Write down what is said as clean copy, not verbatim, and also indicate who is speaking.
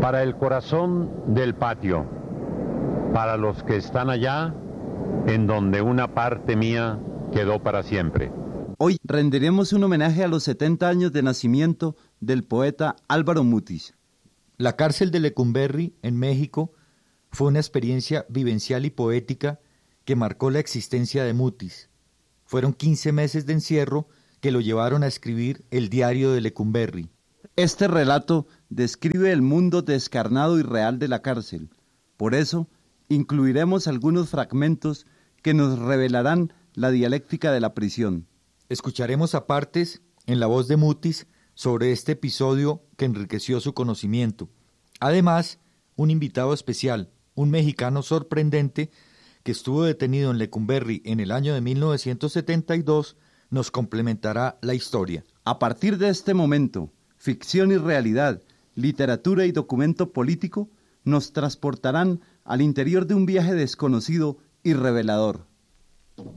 Speaker 1: para el corazón del patio, para los que están allá, en donde una parte mía quedó para siempre.
Speaker 2: Hoy rendiremos un homenaje a los 70 años de nacimiento del poeta Álvaro Mutis.
Speaker 3: La cárcel de Lecumberri, en México, fue una experiencia vivencial y poética que marcó la existencia de Mutis. Fueron 15 meses de encierro que lo llevaron a escribir el diario de Lecumberri.
Speaker 2: Este relato describe el mundo descarnado y real de la cárcel. Por eso, incluiremos algunos fragmentos que nos revelarán la dialéctica de la prisión.
Speaker 3: Escucharemos apartes en la voz de Mutis sobre este episodio que enriqueció su conocimiento. Además, un invitado especial, un mexicano sorprendente que estuvo detenido en Lecumberri en el año de 1972, nos complementará la historia.
Speaker 2: A partir de este momento, ficción y realidad, literatura y documento político nos transportarán al interior de un viaje desconocido y revelador.